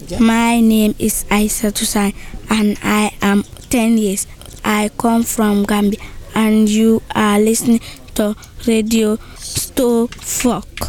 My name is Aisa Tusai and I am 10 years. I come from Gambia and you are listening to Radio Stofok.